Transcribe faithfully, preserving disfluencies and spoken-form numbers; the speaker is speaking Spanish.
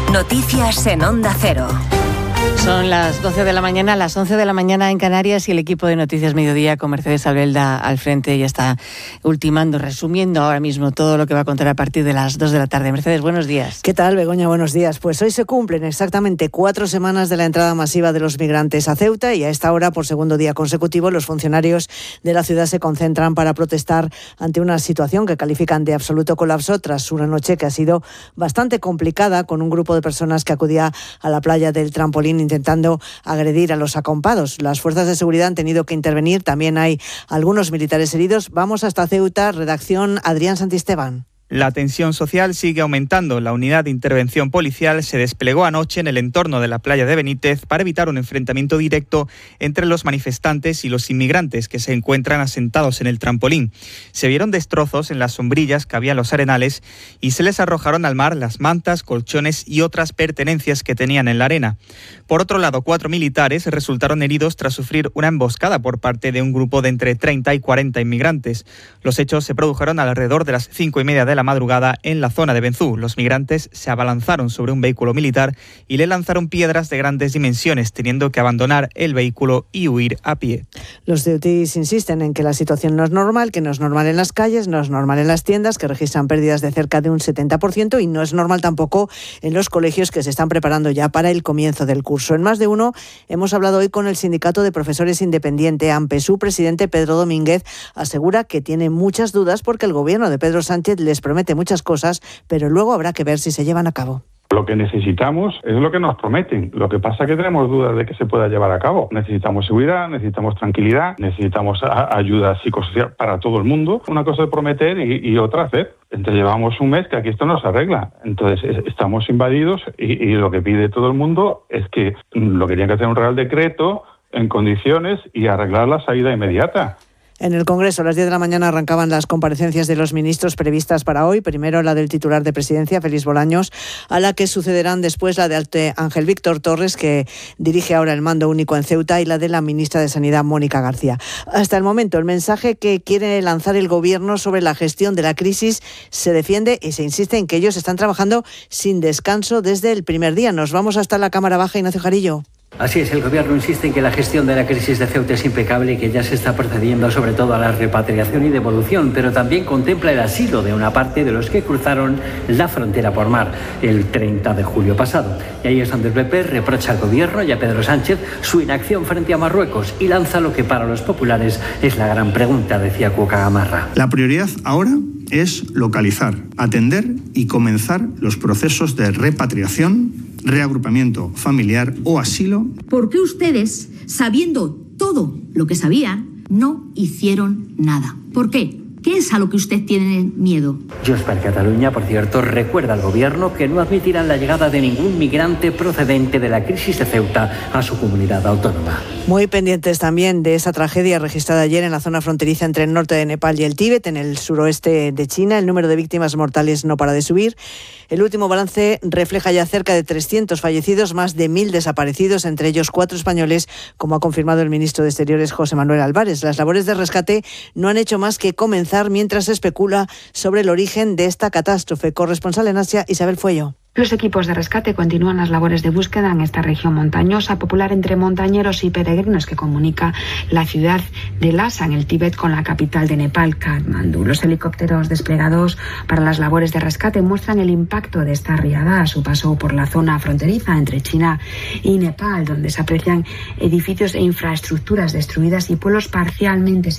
Noticias en Onda Cero. Son las doce de la mañana, las once de la mañana en Canarias, y el equipo de Noticias Mediodía con Mercedes Albelda al frente ya está ultimando, resumiendo ahora mismo todo lo que va a contar a partir de las dos de la tarde. Mercedes, buenos días. ¿Qué tal, Begoña? Buenos días. Pues hoy se cumplen exactamente cuatro semanas de la entrada masiva de los migrantes a Ceuta, y a esta hora, por segundo día consecutivo, los funcionarios de la ciudad se concentran para protestar ante una situación que califican de absoluto colapso tras una noche que ha sido bastante complicada, con un grupo de personas que acudía a la playa del Trampolín intentando agredir a los acampados. Las fuerzas de seguridad han tenido que intervenir. También hay algunos militares heridos. Vamos hasta Ceuta. Redacción, Adrián Santisteban. La tensión social sigue aumentando. La unidad de intervención policial se desplegó anoche en el entorno de la playa de Benítez para evitar un enfrentamiento directo entre los manifestantes y los inmigrantes que se encuentran asentados en el trampolín. Se vieron destrozos en las sombrillas que había en los arenales y se les arrojaron al mar las mantas, colchones y otras pertenencias que tenían en la arena. Por otro lado, cuatro militares resultaron heridos tras sufrir una emboscada por parte de un grupo de entre treinta y cuarenta inmigrantes. Los hechos se produjeron alrededor de las cinco y media de la madrugada en la zona de Benzú. Los migrantes se abalanzaron sobre un vehículo militar y le lanzaron piedras de grandes dimensiones, teniendo que abandonar el vehículo y huir a pie. Los ceutíes insisten en que la situación no es normal, que no es normal en las calles, no es normal en las tiendas, que registran pérdidas de cerca de un setenta por ciento, y no es normal tampoco en los colegios que se están preparando ya para el comienzo del curso. En Más de Uno hemos hablado hoy con el Sindicato de Profesores Independiente, AMPE. Su presidente, Pedro Domínguez, asegura que tiene muchas dudas porque el gobierno de Pedro Sánchez les promete muchas cosas, pero luego habrá que ver si se llevan a cabo. Lo que necesitamos es lo que nos prometen. Lo que pasa es que tenemos dudas de que se pueda llevar a cabo. Necesitamos seguridad, necesitamos tranquilidad, necesitamos a- ayuda psicosocial para todo el mundo. Una cosa es prometer y, y otra hacer. Entonces llevamos un mes que aquí esto no se arregla. Entonces es- estamos invadidos y, y lo que pide todo el mundo es que lo que tiene que hacer un real decreto en condiciones y arreglar la salida inmediata. En el Congreso, a las diez de la mañana, arrancaban las comparecencias de los ministros previstas para hoy. Primero la del titular de Presidencia, Félix Bolaños, a la que sucederán después la de Ángel Víctor Torres, que dirige ahora el mando único en Ceuta, y la de la ministra de Sanidad, Mónica García. Hasta el momento, el mensaje que quiere lanzar el Gobierno sobre la gestión de la crisis se defiende y se insiste en que ellos están trabajando sin descanso desde el primer día. Nos vamos hasta la Cámara Baja, Ignacio Jarillo. Así es, el Gobierno insiste en que la gestión de la crisis de Ceuta es impecable y que ya se está procediendo sobre todo a la repatriación y devolución, pero también contempla el asilo de una parte de los que cruzaron la frontera por mar el treinta de julio pasado. Y ahí es donde el P P reprocha al Gobierno y a Pedro Sánchez su inacción frente a Marruecos y lanza lo que para los populares es la gran pregunta, decía Cuca Gamarra. La prioridad ahora es localizar, atender y comenzar los procesos de repatriación, reagrupamiento familiar o asilo. ¿Por qué ustedes, sabiendo todo lo que sabían, no hicieron nada? ¿Por qué? ¿Qué es a lo que usted tiene miedo? Junts per Catalunya, por cierto, recuerda al Gobierno que no admitirán la llegada de ningún migrante procedente de la crisis de Ceuta a su comunidad autónoma. Muy pendientes también de esa tragedia registrada ayer en la zona fronteriza entre el norte de Nepal y el Tíbet, en el suroeste de China. El número de víctimas mortales no para de subir. El último balance refleja ya cerca de trescientos fallecidos, más de mil desaparecidos, entre ellos cuatro españoles, como ha confirmado el ministro de Exteriores, José Manuel Álvarez. Las labores de rescate no han hecho más que comenzar mientras se especula sobre el origen de esta catástrofe. Corresponsal en Asia, Isabel Fuello. Los equipos de rescate continúan las labores de búsqueda en esta región montañosa, popular entre montañeros y peregrinos, que comunica la ciudad de Lhasa, en el Tíbet, con la capital de Nepal, Katmandú. Los helicópteros desplegados para las labores de rescate muestran el impacto de esta riada a su paso por la zona fronteriza entre China y Nepal, donde se aprecian edificios e infraestructuras destruidas y pueblos parcialmente